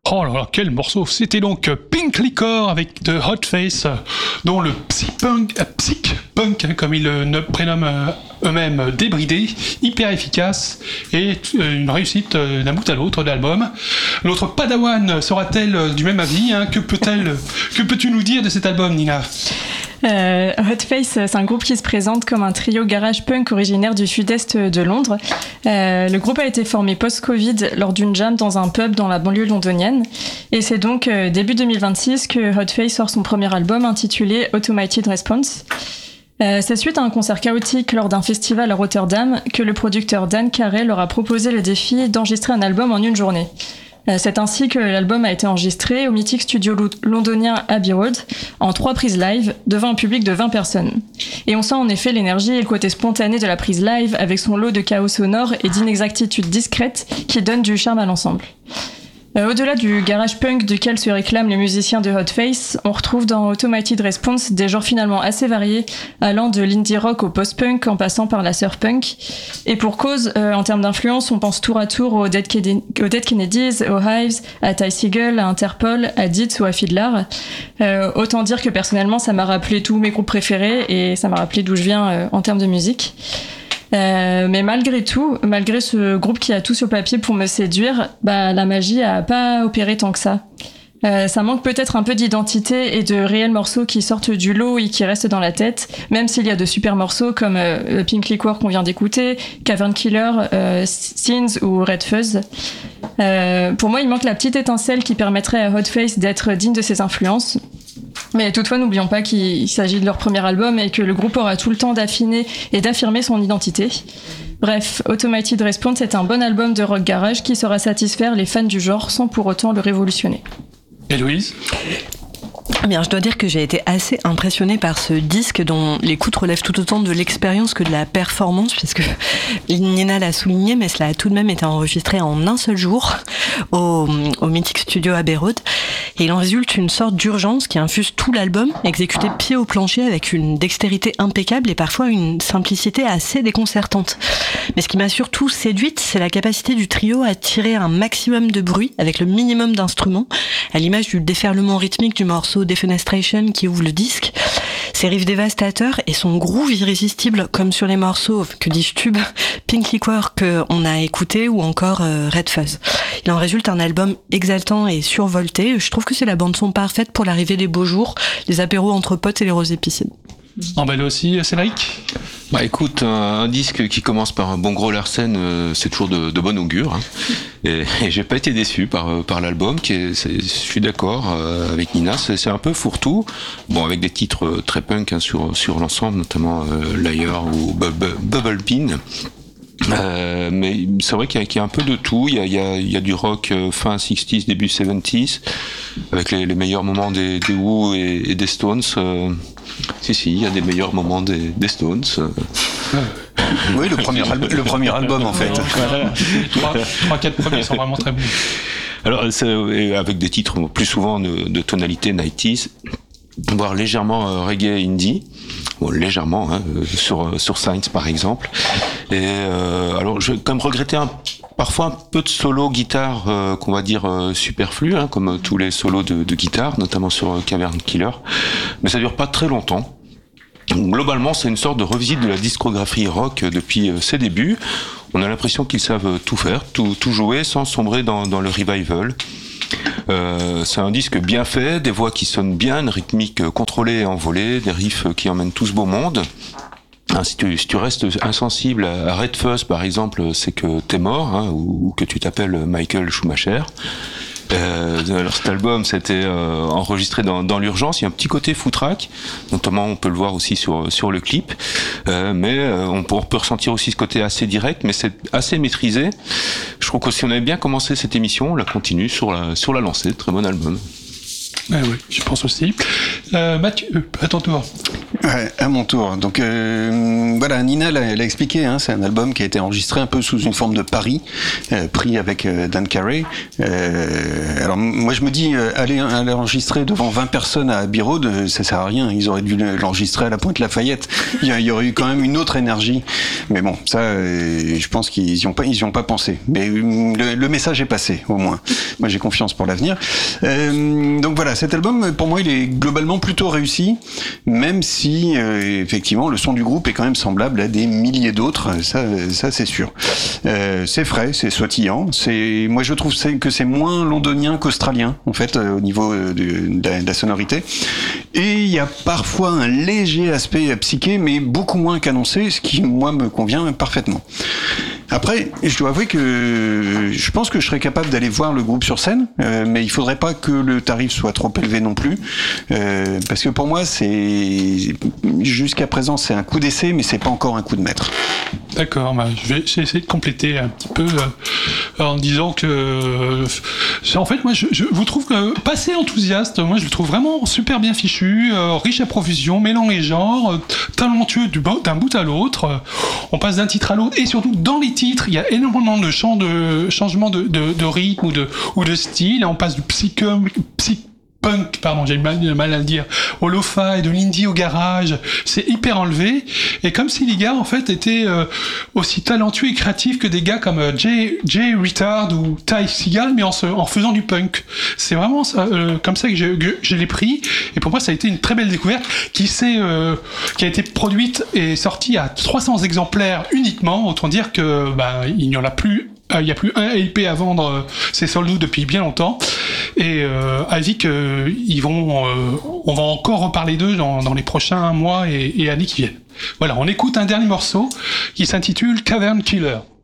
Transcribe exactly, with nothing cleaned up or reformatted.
Oh là là, quel morceau! C'était donc Pink Liquor avec The Hot Face, dont le psy-punk, euh, psych-punk, hein, comme ils le prénomment euh, eux-mêmes, débridé, hyper efficace, et euh, une réussite euh, d'un bout à l'autre de l'album. Notre Padawan sera-t-elle euh, du même avis, hein? Que peut-elle, que peux-tu nous dire de cet album, Nina? Euh, Hot Face, c'est un groupe qui se présente comme un trio garage punk originaire du sud-est de Londres. Euh, le groupe a été formé post-Covid lors d'une jam dans un pub dans la banlieue londonienne. Et c'est donc euh, début deux mille vingt-six que Hot Face sort son premier album intitulé Automated Response. Euh, c'est suite à un concert chaotique lors d'un festival à Rotterdam que le producteur Dan Carey leur a proposé le défi d'enregistrer un album en une journée. C'est ainsi que l'album a été enregistré au mythique studio londonien Abbey Road, en trois prises live, devant un public de vingt personnes. Et on sent en effet l'énergie et le côté spontané de la prise live, avec son lot de chaos sonore et d'inexactitudes discrètes qui donnent du charme à l'ensemble. Euh, au-delà du garage punk duquel se réclament les musiciens de Hot Face, on retrouve dans Automated Response des genres finalement assez variés, allant de l'indie rock au post-punk en passant par la surf punk. Et pour cause, euh, en termes d'influence, on pense tour à tour aux Dead, Kennedy- aux Dead Kennedys, aux Hives, à Ty Segall, à Interpol, à Ditz ou à Fiddler. Euh, autant dire que personnellement, ça m'a rappelé tous mes groupes préférés et ça m'a rappelé d'où je viens euh, en termes de musique. Euh, mais malgré tout, malgré ce groupe qui a tout sur papier pour me séduire, bah, la magie a pas opéré tant que ça. Euh, ça manque peut-être un peu d'identité et de réels morceaux qui sortent du lot et qui restent dans la tête, même s'il y a de super morceaux comme euh, Pink Liquor qu'on vient d'écouter, Cavern Killer, euh, Scenes ou Red Fuzz. Euh, pour moi, il manque la petite étincelle qui permettrait à Hot Face d'être digne de ses influences. Mais toutefois, n'oublions pas qu'il s'agit de leur premier album et que le groupe aura tout le temps d'affiner et d'affirmer son identité. Bref, Automated Response est un bon album de rock garage qui saura satisfaire les fans du genre sans pour autant le révolutionner. Et Louise ? Eh bien, je dois dire que j'ai été assez impressionnée par ce disque dont l'écoute relève tout autant de l'expérience que de la performance, puisque Nina l'a souligné, mais cela a tout de même été enregistré en un seul jour au, au mythique studio Abbey Road. Et il en résulte une sorte d'urgence qui infuse tout l'album, exécuté pied au plancher avec une dextérité impeccable et parfois une simplicité assez déconcertante. Mais ce qui m'a surtout séduite, c'est la capacité du trio à tirer un maximum de bruit avec le minimum d'instruments, à l'image du déferlement rythmique du morceau Defenestration qui ouvre le disque. Ses riffs dévastateurs et son groove irrésistible, comme sur les morceaux, que dis-je tube, Pink Liquor qu'on a écouté ou encore euh, Red Fuzz. Il en résulte un album exaltant et survolté. Je trouve que c'est la bande-son parfaite pour l'arrivée des beaux jours, les apéros entre potes et les rosés piscines. Emballé aussi, Cédric ? Bah écoute, un, un disque qui commence par un bon gros Larsen, euh, c'est toujours de, de bon augure. Hein. Et, et j'ai pas été déçu par, par l'album, qui est, c'est, je suis d'accord euh, avec Nina, c'est, c'est un peu fourre-tout. Bon, avec des titres très punk hein, sur, sur l'ensemble, notamment euh, Liar ou Bubble, Bubble Pin. Euh, mais c'est vrai qu'il y, a, qu'il y a un peu de tout. Il y a, il y a, il y a du rock euh, fin soixante, début soixante-dix, avec les, les meilleurs moments des, des Who et, et des Stones. Euh, si, si, il y a des meilleurs moments des, des Stones. Euh. Oui, le premier, al- le premier album en fait. trois quatre premiers sont vraiment très bons. Alors, c'est, avec des titres plus souvent de, de tonalité nineties, voire légèrement euh, reggae indie. Bon, légèrement, hein, sur, sur Science par exemple. Et euh, alors, je vais quand même regretter un, parfois un peu de solo guitare euh, qu'on va dire euh, superflu, hein, comme tous les solos de, de guitare, notamment sur euh, Cavern Killer. Mais ça dure pas très longtemps. Globalement, c'est une sorte de revisite de la discographie rock depuis euh, ses débuts. On a l'impression qu'ils savent tout faire, tout, tout jouer sans sombrer dans, dans le revival. Euh, c'est un disque bien fait, des voix qui sonnent bien, une rythmique contrôlée et envolée, des riffs qui emmènent tout ce beau monde. Hein, si, tu, si tu restes insensible à Red Fuzz par exemple, c'est que t'es mort, hein, ou, ou que tu t'appelles Michael Schumacher. Euh, alors cet album c'était euh, enregistré dans, dans l'urgence. Il y a un petit côté footrack, notamment on peut le voir aussi sur sur le clip, euh, mais euh, on, peut, on peut ressentir aussi ce côté assez direct, mais c'est assez maîtrisé. Je trouve que si on avait bien commencé cette émission, on la continue sur la sur la lancée. Très bon album. Ah oui, je pense aussi. Euh, Mathieu, à ton tour. Ouais, à mon tour. Donc euh, voilà, Nina l'a, l'a expliqué, hein, c'est un album qui a été enregistré un peu sous une forme de pari, euh, pris avec euh, Dan Carey. Euh, alors moi je me dis, euh, aller, aller enregistrer devant vingt personnes à Abbey Road, euh, ça sert à rien. Ils auraient dû l'enregistrer à la Pointe Lafayette. Il y, a, il y aurait eu quand même une autre énergie. Mais bon, ça, euh, je pense qu'ils y ont pas, ils y ont pas pensé. Mais euh, le, le message est passé, au moins. Moi j'ai confiance pour l'avenir. Euh, donc voilà, cet album, pour moi, il est globalement plutôt réussi, même si euh, effectivement le son du groupe est quand même semblable à des milliers d'autres. Ça, ça c'est sûr. Euh, c'est frais, c'est sautillant. C'est, moi je trouve que c'est moins londonien qu'australien en fait euh, au niveau de, de, la, de la sonorité. Et il y a parfois un léger aspect psyché, mais beaucoup moins qu'annoncé, ce qui moi me convient parfaitement. Après, je dois avouer que je pense que je serais capable d'aller voir le groupe sur scène, euh, mais il faudrait pas que le tarif soit trop élevé non plus, euh, parce que pour moi, c'est jusqu'à présent c'est un coup d'essai, mais c'est pas encore un coup de maître. D'accord, bah, je vais essayer de compléter un petit peu euh, en disant que euh, en fait moi je, je vous trouve euh, pas assez enthousiaste. Moi je le trouve vraiment super bien fichu, euh, riche à profusion, mêlant les genres, euh, talentueux du, d'un bout à l'autre. Euh, on passe d'un titre à l'autre et surtout dans les titres il y a énormément de, champs de changements de, de, de rythme ou de, ou de style. On passe du psych, psych punk, pardon, j'ai mal, mal à le dire, au lo-fi, de l'indie au garage, c'est hyper enlevé, et comme si les gars, en fait, étaient euh, aussi talentueux et créatifs que des gars comme euh, Jay, Jay Retard ou Ty Seagal, mais en, se, en faisant du punk. C'est vraiment ça, euh, comme ça que je, que je l'ai pris, et pour moi, ça a été une très belle découverte qui, s'est, euh, qui a été produite et sortie à trois cents exemplaires uniquement, autant dire que bah, il n'y en a plus. Il n'y a plus un L P à vendre, c'est sold out depuis bien longtemps. Et euh, avis que ils vont, euh, on va encore reparler d'eux dans, dans les prochains mois et, et années qui viennent. Voilà, on écoute un dernier morceau qui s'intitule Cavern Killer.